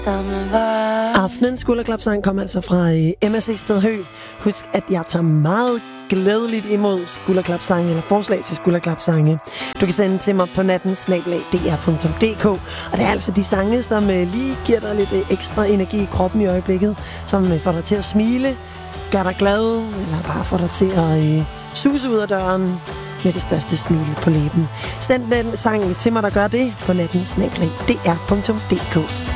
Aftenens skulderklapsang kom altså fra MSC Stedhø. Husk, at jeg tager meget glædeligt imod skulderklapsange eller forslag til skulderklapsange. Du kan sende til mig på natten@dr.dk. Og det er altså de sange, som lige giver dig lidt ekstra energi i kroppen i øjeblikket, som får dig til at smile, gør dig glad, eller bare får dig til at suse ud af døren med det største smil på læben. Send den sang til mig, der gør det, på natten@dr.dk.